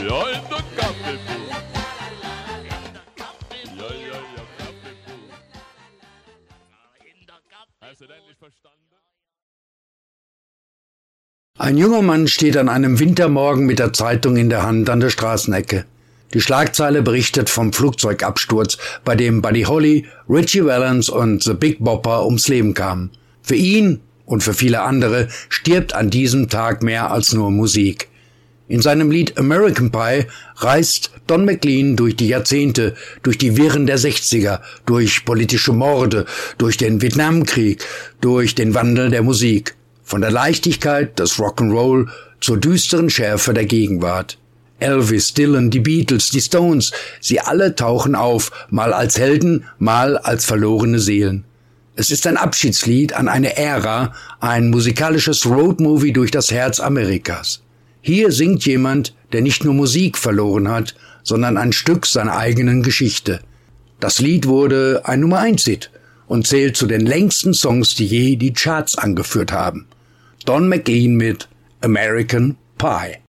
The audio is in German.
Ja, in der Kaffeebude. Ja, Kaffeebude. Hast du denn nicht verstanden? Ein junger Mann steht an einem Wintermorgen mit der Zeitung in der Hand an der Straßenecke. Die Schlagzeile berichtet vom Flugzeugabsturz, bei dem Buddy Holly, Ritchie Valens und The Big Bopper ums Leben kamen. Für ihn und für viele andere stirbt an diesem Tag mehr als nur Musik. In seinem Lied American Pie reist Don McLean durch die Jahrzehnte, durch die Wirren der 60er, durch politische Morde, durch den Vietnamkrieg, durch den Wandel der Musik. Von der Leichtigkeit des Rock'n'Roll zur düsteren Schärfe der Gegenwart. Elvis, Dylan, die Beatles, die Stones, sie alle tauchen auf, mal als Helden, mal als verlorene Seelen. Es ist ein Abschiedslied an eine Ära, ein musikalisches Roadmovie durch das Herz Amerikas. Hier singt jemand, der nicht nur Musik verloren hat, sondern ein Stück seiner eigenen Geschichte. Das Lied wurde ein Nummer-1-Hit und zählt zu den längsten Songs, die je die Charts angeführt haben. Don McLean mit American Pie.